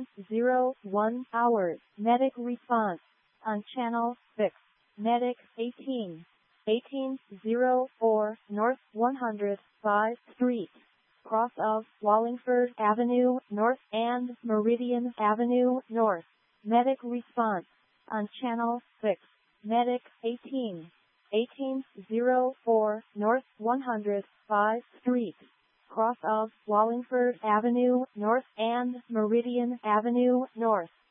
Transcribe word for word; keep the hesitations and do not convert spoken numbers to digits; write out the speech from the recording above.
eighteen oh one hours. Medic response on channel six. Medic eighteen, eighteen oh four North one hundred five Street, cross of Wallingford Avenue North and Meridian Avenue North. Medic response on channel six. Medic eighteen, eighteen oh four North one hundred five Street, cross of Wallingford Avenue North and Meridian Avenue North.